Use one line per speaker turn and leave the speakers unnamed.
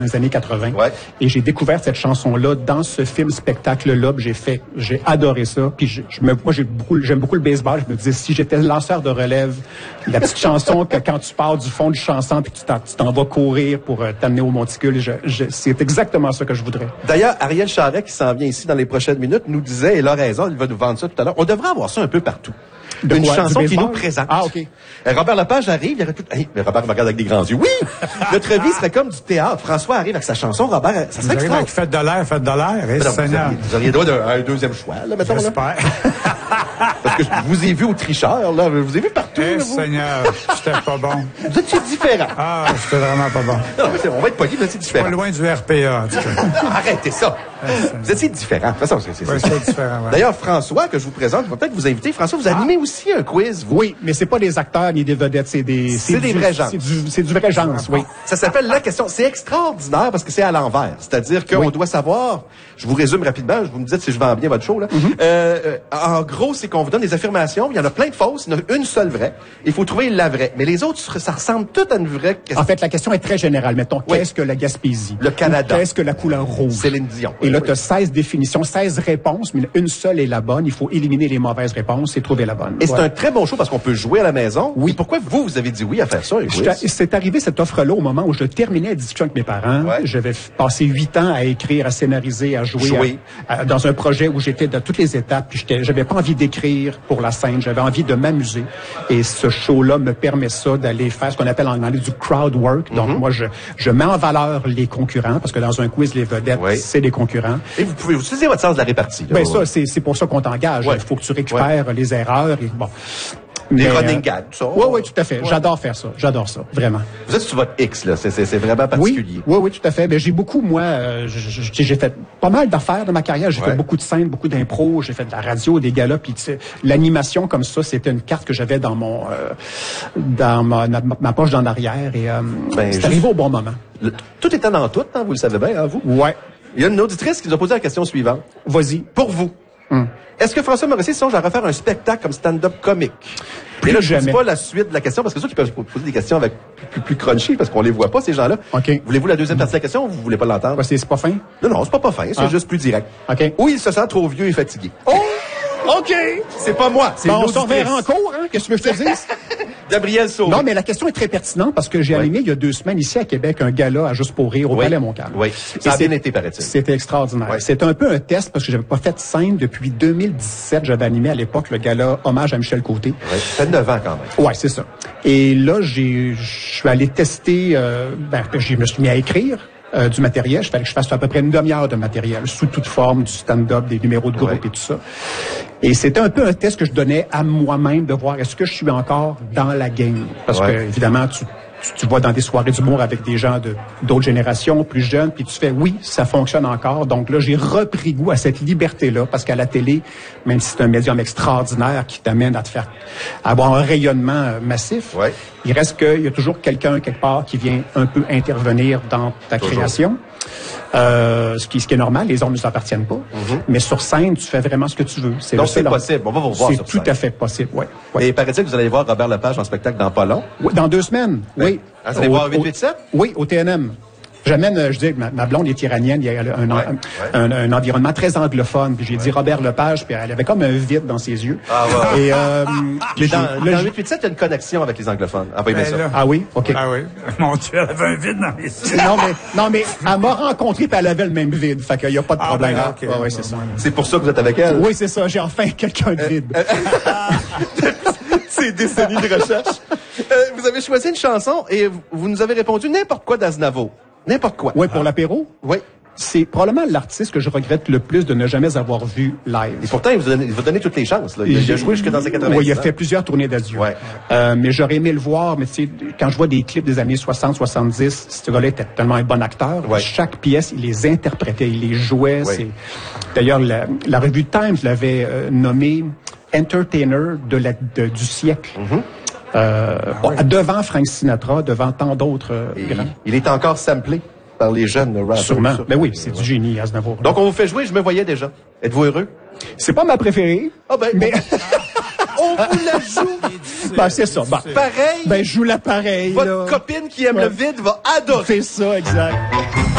les années 80.
Ouais.
Et j'ai découvert cette chanson-là dans ce film-spectacle-là. J'ai adoré ça. Puis j'aime beaucoup le baseball. Je me disais, si j'étais lanceur de relève, la petite chanson que quand tu pars du fond du chanson puis tu t'en vas courir pour t'amener au monticule, c'est exactement ça que je voudrais.
D'ailleurs, Ariel Charret, qui s'en vient ici dans les prochaines minutes, nous disait, et il a raison, il va nous vendre ça tout à l'heure, on devrait avoir ça un peu partout. Une chanson qui nous présente.
Ah, OK.
Robert Lepage arrive, il y aurait tout... Hey, mais Robert me regarde avec des grands yeux. Oui! Notre vie serait comme du théâtre. François arrive avec sa chanson. Robert, ça serait extraordinaire.
Faites de l'air.
Vous auriez droit d'un deuxième choix, là, mettons.
J'espère.
Parce que je vous ai vu au tricheur, là. Je vous ai vu partout, là, vous.
Seigneur, j'étais pas bon.
Vous étiez différent.
Ah, j'étais vraiment pas bon.
Non, on va être poli, vous étiez différent.
Pas loin du RPA, en tout cas.
Arrêtez ça. Vous étiez différent. De toute façon, c'est
différent, ouais.
D'ailleurs, François, que je vous présente, je vais peut-être vous inviter. François, vous animez aussi un quiz, vous.
Oui, mais c'est pas des acteurs ni des vedettes, c'est des
vrais gens.
C'est du vrai genre, oui.
Ça s'appelle La Question. C'est extraordinaire parce que c'est à l'envers. C'est-à-dire qu'on doit savoir, je vous résume rapidement, vous me dites si je vends bien votre show, là. En gros, c'est qu'on vous donne des affirmations, il y en a plein de fausses, il y en a une seule vraie. Il faut trouver la vraie. Mais les autres, ça ressemble tout à une vraie question.
En fait, la question est très générale. Mettons, qu'est-ce que la Gaspésie?
Le Canada.
Qu'est-ce que la couleur rouge?
Céline Dion.
Et là, tu as 16 définitions, 16 réponses, mais une seule est la bonne. Il faut éliminer les mauvaises réponses et trouver la bonne.
Et c'est un très bon show parce qu'on peut jouer à la maison.
Oui.
Et pourquoi vous avez dit oui à faire ça?
C'est arrivé cette offre-là au moment où je terminais la discussion avec mes parents.
Ouais.
J'avais passé 8 ans à écrire, à scénariser, à jouer. Dans un projet où j'étais dans toutes les étapes. Puis j'avais pas envie d'écrire pour la scène. J'avais envie de m'amuser. Et ce show-là me permet ça d'aller faire ce qu'on appelle en anglais du crowd work. Donc moi, je mets en valeur les concurrents parce que dans un quiz, les vedettes, c'est des concurrents.
Et vous pouvez utiliser votre sens de la répartie. Là,
ben ça, c'est pour ça qu'on t'engage. Il faut que tu récupères les erreurs. Et, bon.
Des running gags, ça.
Oui, tout à fait. Ouais. J'adore faire ça. J'adore ça, vraiment.
Vous êtes sur votre X, là. C'est vraiment particulier.
Oui, tout à fait. Ben, j'ai beaucoup, moi, j'ai fait pas mal d'affaires dans ma carrière. J'ai fait beaucoup de scènes, beaucoup d'impro. J'ai fait de la radio, des galas. Puis l'animation comme ça, c'était une carte que j'avais dans mon, dans ma poche d'en arrière. Et c'est arrivé au bon moment.
Tout étant dans tout, hein, vous le savez bien, hein, vous?
Ouais.
Il y a une auditrice qui nous a posé la question suivante.
Vas-y.
Pour vous. Est-ce que François Morrissey songe à refaire un spectacle comme stand-up comique? Et là, je ne dis pas la suite de la question, parce que ceux qui peuvent poser des questions avec plus crunchy, parce qu'on les voit pas, ces gens-là.
OK.
Voulez-vous la deuxième partie de la question ou vous voulez pas l'entendre?
C'est pas fin?
Non, c'est pas fin, c'est juste plus direct.
OK.
Ou il se sent trop vieux et fatigué.
Oh! OK!
C'est pas moi, c'est
on s'en verra en cours, hein? Qu'est-ce que tu veux que je te dise?
Gabriel Sauvé.
Non, mais la question est très pertinente parce que j'ai animé il y a 2 semaines ici à Québec un gala à Juste pour rire au Palais Montcalm.
Oui, ça a bien été, paraît-il.
C'était extraordinaire. C'était un peu un test parce que j'avais pas fait de scène depuis 2017. J'avais animé à l'époque le gala Hommage à Michel Côté.
Oui, ça fait 9 ans quand même.
Ouais, c'est ça. Et là, je suis allé tester, je me suis mis à écrire. Du matériel. Il fallait que je fasse à peu près une demi-heure de matériel, sous toute forme, du stand-up, des numéros de groupe et tout ça. Et c'était un peu un test que je donnais à moi-même de voir est-ce que je suis encore dans la game. Parce que, évidemment, tu vas dans des soirées d'humour avec des gens d'autres générations, plus jeunes, puis tu fais oui, ça fonctionne encore. Donc là, j'ai repris goût à cette liberté-là, parce qu'à la télé, même si c'est un médium extraordinaire qui t'amène à te faire avoir un rayonnement massif, il reste qu'il y a toujours quelqu'un quelque part qui vient un peu intervenir dans ta création. Ce qui est normal, les ondes ne nous appartiennent pas. Mais sur scène, tu fais vraiment ce que tu veux.
Donc c'est possible. On va vous voir sur scène.
C'est tout à fait possible, oui.
Et paraît-il que vous allez voir Robert Lepage en spectacle dans pas long?
Oui, dans 2 semaines, oui.
Vous allez voir 887?
Oui, au TNM. J'amène, je dis, ma blonde est iranienne, il y a un environnement très anglophone. Puis j'ai dit Robert Lepage, puis elle avait comme un vide dans ses yeux.
Ah ouais.
Et
mais dans 887, il y a une connexion avec les anglophones. Ah, bien ça.
Ah oui, OK.
Ah oui. Mon Dieu, elle avait un vide dans les yeux.
Non, mais elle m'a rencontré puis elle avait le même vide. Fait qu'il n'y a pas de problème.
Okay.
C'est ça.
C'est pour ça que vous êtes avec elle?
Oui, c'est ça. J'ai enfin quelqu'un de vide.
C'est des décennies de recherche. Vous avez choisi une chanson et vous nous avez répondu n'importe quoi d'Aznavour. N'importe quoi.
Oui, pour l'apéro?
Oui.
C'est probablement l'artiste que je regrette le plus de ne jamais avoir vu live.
Et pourtant, il vous donne toutes les chances. Là. Il a joué jusque dans ses 80 ans.
Oui, il a fait plusieurs tournées d'adieu.
Ouais.
Mais j'aurais aimé le voir. Mais tu sais, quand je vois des clips des années 60, 70, ce gars-là était tellement un bon acteur.
Ouais.
Chaque pièce, il les interprétait, il les jouait.
Ouais.
D'ailleurs, la revue Times l'avait nommé Entertainer du siècle. Devant Frank Sinatra, devant tant d'autres grands.
Il est encore samplé par les jeunes rappers.
Sûrement. Ben oui, c'est du génie, Aznavour.
Donc, on vous fait jouer, je me voyais déjà. Êtes-vous heureux?
C'est pas ma préférée.
Ah ben, mais... on vous la joue.
Ben, c'est ça. Ben,
pareil.
Ben, je joue la pareille.
Votre copine qui aime le vide va adorer.
C'est ça, exact.